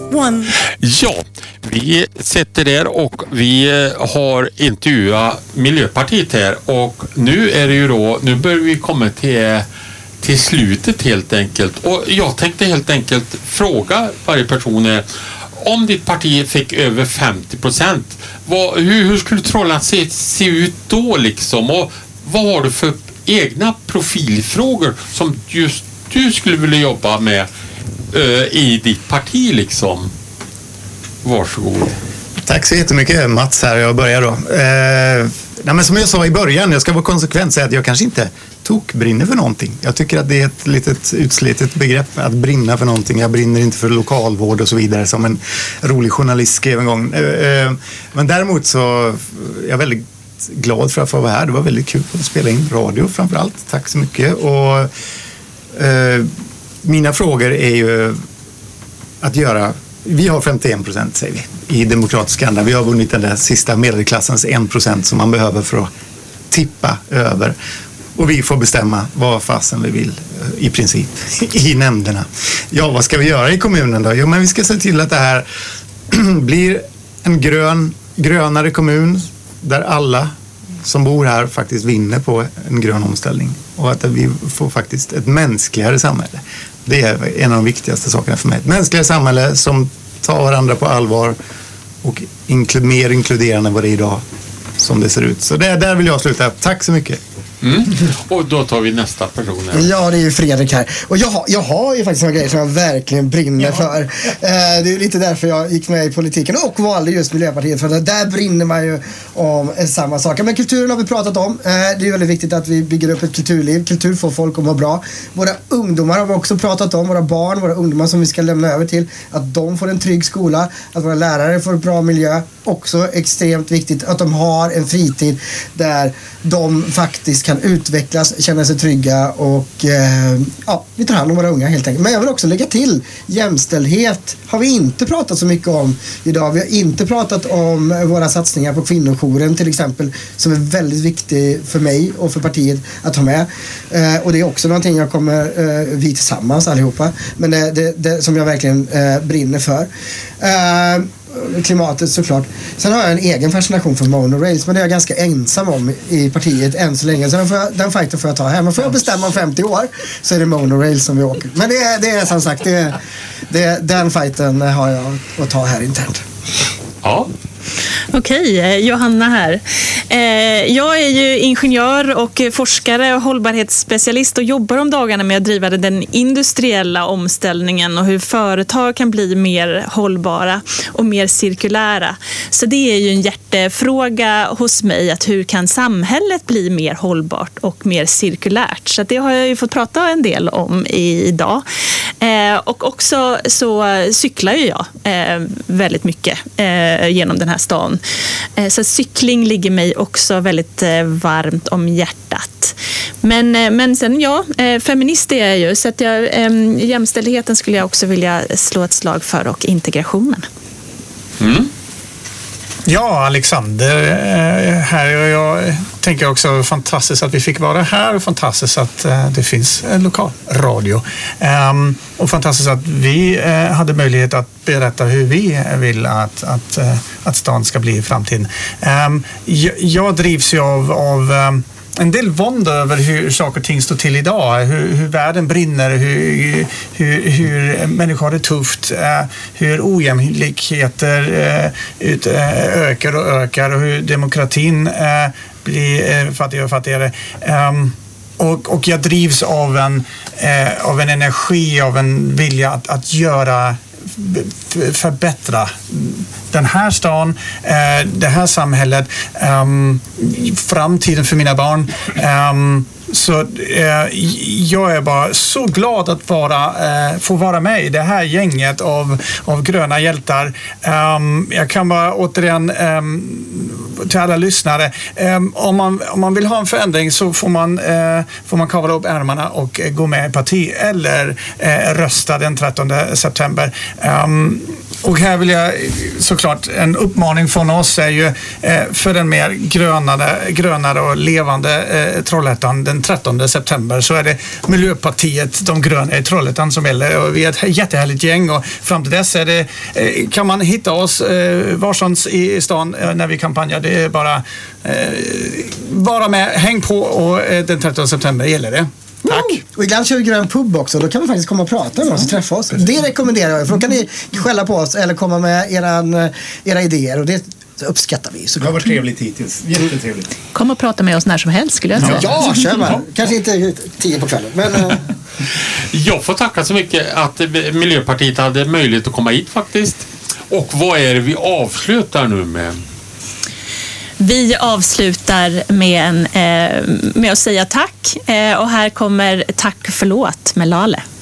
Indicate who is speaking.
Speaker 1: one.
Speaker 2: Ja, vi sitter där och vi har intervjuat Miljöpartiet här och nu är det ju då, nu börjar vi komma till slutet helt enkelt. Och jag tänkte helt enkelt fråga varje person här, om ditt parti fick över 50%, hur skulle trollan se ut då liksom? Och vad har du för egna profilfrågor som just du skulle vilja jobba med i ditt parti liksom? Varsågod.
Speaker 3: Tack så jättemycket, Mats här. Jag börjar då. Men som jag sa i början, jag ska vara konsekvent säga att jag kanske inte brinner för någonting. Jag tycker att det är ett litet utslitet begrepp att brinna för någonting. Jag brinner inte för lokalvård och så vidare som en rolig journalist skrev en gång. Men däremot så är jag väldigt glad för att få vara här. Det var väldigt kul att spela in radio framförallt. Tack så mycket. Och mina frågor är ju att göra. Vi har 51% säger vi i demokratiska anda. Vi har vunnit den där sista medelklassens 1% som man behöver för att tippa över. Och vi får bestämma vad fasen vi vill i princip i nämnderna. Ja, vad ska vi göra i kommunen då? Jo, men vi ska se till att det här blir en grönare kommun där alla som bor här faktiskt vinner på en grön omställning. Och att vi får faktiskt ett mänskligare samhälle. Det är en av de viktigaste sakerna för mig. Ett mänskligare samhälle som tar varandra på allvar och mer inkluderande än vad det är idag som det ser ut. Så där vill jag sluta. Tack så mycket.
Speaker 2: Och då tar vi nästa person här.
Speaker 4: Ja, det är ju Fredrik här. Och jag har ju faktiskt några grejer som jag verkligen brinner för. Det är ju lite därför jag gick med i politiken och valde just Miljöpartiet. För där brinner man ju om samma saker. Men kulturen har vi pratat om. Det är väldigt viktigt att vi bygger upp ett kulturliv. Kultur får folk att må bra. Våra ungdomar har vi också pratat om. Våra barn, våra ungdomar som vi ska lämna över till. Att de får en trygg skola. Att våra lärare får en bra miljö. Också extremt viktigt att de har en fritid där de faktiskt kan utvecklas, känna sig trygga och vi tar hand om våra unga helt enkelt. Men jag vill också lägga till jämställdhet har vi inte pratat så mycket om idag. Vi har inte pratat om våra satsningar på kvinnojouren till exempel som är väldigt viktig för mig och för partiet att ha med. Och det är också någonting jag kommer vi tillsammans allihopa. Men det som jag verkligen brinner för. Klimatet såklart. Sen har jag en egen fascination för monorails, men det är jag ganska ensam om i partiet än så länge. Så den fighten får jag ta här. Men får jag bestämma om 50 år så är det monorails som vi åker. Men det är som sagt, den fighten har jag att ta här internt.
Speaker 2: Ja.
Speaker 1: Okej, Johanna här. Jag är ju ingenjör och forskare och hållbarhetsspecialist och jobbar om dagarna med att driva den industriella omställningen och hur företag kan bli mer hållbara och mer cirkulära. Så det är ju en hjärtefråga hos mig, att hur kan samhället bli mer hållbart och mer cirkulärt? Så det har jag ju fått prata en del om idag. Och också så cyklar ju jag väldigt mycket genom den här stan. Så cykling ligger mig också väldigt varmt om hjärtat. Men sen feminist är jag ju, så att jämställdheten skulle jag också vilja slå ett slag för och integrationen.
Speaker 5: Ja, Alexander här, och jag tänker också fantastiskt att vi fick vara här och fantastiskt att det finns en lokal radio. Och fantastiskt att vi hade möjlighet att berätta hur vi vill att stan ska bli i framtiden. Jag drivs ju av en del vånd över hur saker och ting står till idag, hur världen brinner, hur människor har det tufft, hur ojämlikheter ökar och hur demokratin blir fattigare och fattigare. Och jag drivs av en energi, av en vilja att förbättra den här stan, det här samhället, framtiden för mina barn. Så jag är bara så glad att få vara med i det här gänget av gröna hjältar. Jag kan bara återigen till alla lyssnare. Om man vill ha en förändring så får man kavla upp ärmarna och gå med i parti eller rösta den 13 september. Och här vill jag såklart, en uppmaning från oss är ju för en mer grönare och levande Trollhättan den 13 september så är det Miljöpartiet, de gröna i Trollhättan som gäller, och vi är ett jättehärligt gäng, och fram till dess kan man hitta oss varstans i stan när vi kampanjar. Det är bara med, häng på, och den 13 september gäller det. Tack.
Speaker 4: Och ibland kör vi grön pub också. Då kan vi faktiskt komma och prata med oss och träffa oss. Det rekommenderar jag. För då kan ni skälla på oss eller komma med era idéer. Och det uppskattar vi.
Speaker 3: Det har varit trevligt hittills. Jättetrevligt.
Speaker 1: Kom och prata med oss när som helst skulle jag säga.
Speaker 4: Ja, kör man. Kanske inte 10 på kvällen. Men,
Speaker 2: Jag får tacka så mycket att Miljöpartiet hade möjlighet att komma hit faktiskt. Och vad är det vi avslutar nu med?
Speaker 1: Vi avslutar med att säga tack. Och här kommer Tack förlåt med Lale.